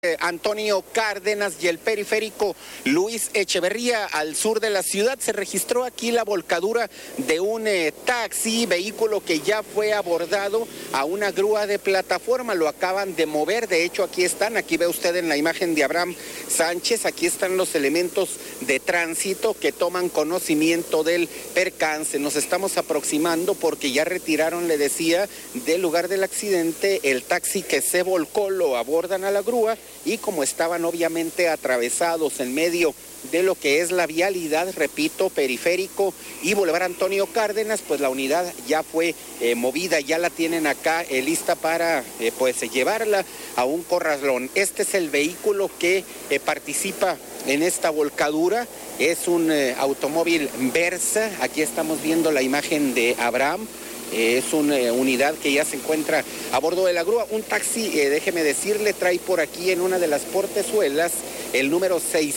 Antonio Cárdenas y el periférico Luis Echeverría al sur de la ciudad. Se registró aquí la volcadura de un taxi, vehículo que ya fue abordado a una grúa de plataforma. Lo acaban de mover, de hecho aquí están, aquí ve usted en la imagen de Abraham Sánchez, aquí están los elementos de tránsito que toman conocimiento del percance. Nos estamos aproximando porque ya retiraron, le decía, del lugar del accidente el taxi que se volcó, lo abordan a la grúa. Y como estaban obviamente atravesados en medio de lo que es la vialidad, repito, periférico y Boulevard Antonio Cárdenas, pues la unidad ya fue movida, ya la tienen acá lista para llevarla a un corralón. Este es el vehículo que participa en esta volcadura, es un automóvil Versa, aquí estamos viendo la imagen de Abraham. Es una unidad que ya se encuentra a bordo de la grúa. Un taxi, déjeme decirle, trae por aquí en una de las portezuelas el número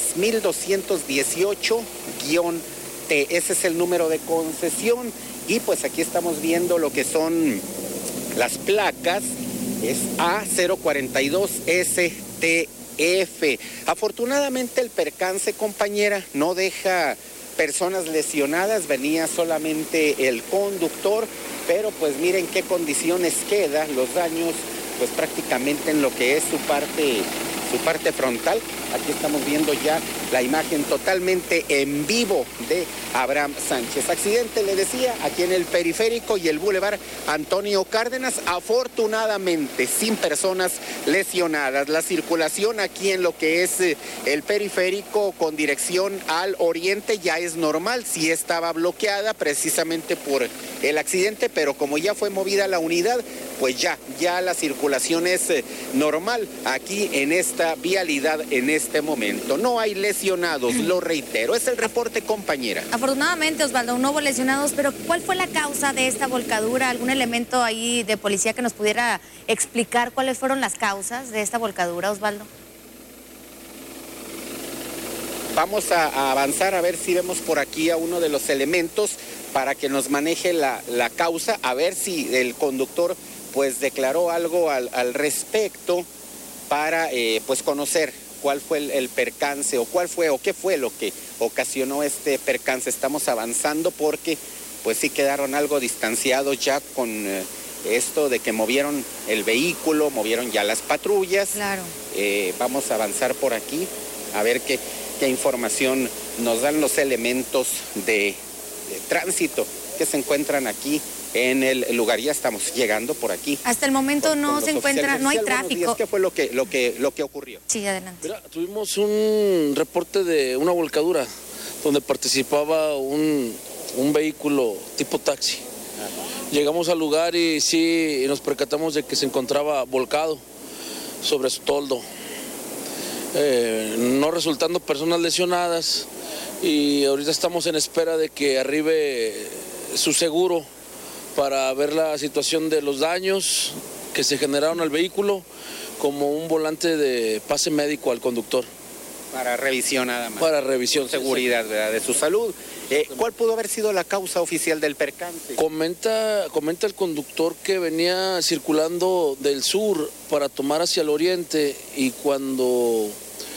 6218-T. Ese es el número de concesión. Y pues aquí estamos viendo lo que son las placas. Es A042STF. Afortunadamente el percance, compañera, no deja personas lesionadas, venía solamente el conductor, pero pues miren qué condiciones quedan, los daños pues prácticamente en lo que es su parte frontal. Aquí estamos viendo ya la imagen totalmente en vivo de Abraham Sánchez. Accidente, le decía, aquí en el periférico y el Boulevard Antonio Cárdenas, afortunadamente sin personas lesionadas. La circulación aquí en lo que es el periférico con dirección al oriente ya es normal, sí estaba bloqueada precisamente por el accidente, pero como ya fue movida la unidad, pues ya la circulación es normal aquí en esta vialidad en este momento. No hay lesionados, lo reitero. Es el reporte, compañera. Afortunadamente, Osvaldo, no hubo lesionados, pero ¿cuál fue la causa de esta volcadura? ¿Algún elemento ahí de policía que nos pudiera explicar cuáles fueron las causas de esta volcadura, Osvaldo? Vamos a avanzar a ver si vemos por aquí a uno de los elementos para que nos maneje la causa, a ver si el conductor pues declaró algo al respecto para pues conocer cuál fue el percance o qué fue lo que ocasionó este percance. Estamos avanzando porque pues sí quedaron algo distanciados ya con esto de que movieron el vehículo, movieron ya las patrullas. Claro. Vamos a avanzar por aquí a ver qué información nos dan los elementos de tránsito que se encuentran aquí en el lugar. Ya estamos llegando por aquí. Hasta el momento no se encuentra, no hay tráfico. ¿Qué fue lo que ocurrió? Sí, adelante. Mira, tuvimos un reporte de una volcadura donde participaba un vehículo tipo taxi. Llegamos al lugar y sí nos percatamos de que se encontraba volcado sobre su toldo, no resultando personas lesionadas, y ahorita estamos en espera de que arribe su seguro para ver la situación de los daños que se generaron al vehículo, como un volante de pase médico al conductor. Para revisión nada más. Para revisión. Seguridad, ¿verdad?, de su salud. ¿Cuál pudo haber sido la causa oficial del percance? Comenta el conductor que venía circulando del sur para tomar hacia el oriente, y cuando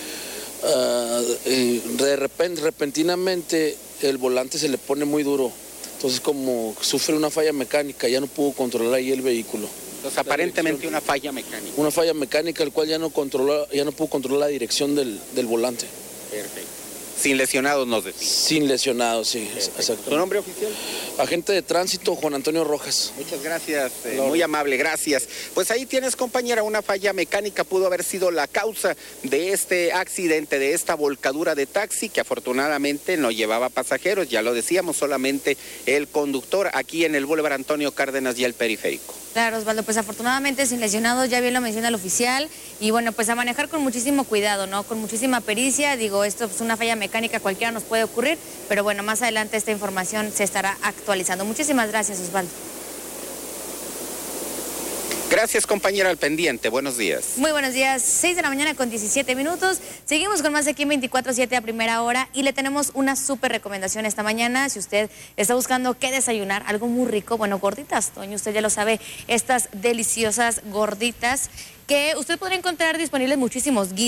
repentinamente el volante se le pone muy duro. Entonces, como sufre una falla mecánica, ya no pudo controlar ahí el vehículo. Entonces, aparentemente una falla mecánica. Una falla mecánica, el cual ya no pudo controlar la dirección del volante. Perfecto. Sin lesionados, nos decía. Sin lesionados, sí, exacto. ¿Tu nombre oficial? Agente de tránsito, Juan Antonio Rojas. Muchas gracias, muy amable, gracias. Pues ahí tienes, compañera, una falla mecánica pudo haber sido la causa de este accidente, de esta volcadura de taxi, que afortunadamente no llevaba pasajeros, ya lo decíamos, solamente el conductor aquí en el Boulevard Antonio Cárdenas y el periférico. Claro, Osvaldo, pues afortunadamente sin lesionados, ya bien lo menciona el oficial, y bueno, pues a manejar con muchísimo cuidado, ¿no? Con muchísima pericia. Digo, esto es una falla mecánica, cualquiera nos puede ocurrir, pero bueno, más adelante esta información se estará actualizando. Muchísimas gracias, Osvaldo. Gracias, compañera, al pendiente. Buenos días. Muy buenos días, 6 de la mañana con 17 minutos. Seguimos con más aquí en 24/7 a primera hora y le tenemos una súper recomendación esta mañana. Si usted está buscando qué desayunar, algo muy rico, bueno, gorditas, Toño, usted ya lo sabe, estas deliciosas gorditas que usted podrá encontrar disponibles muchísimos guisos.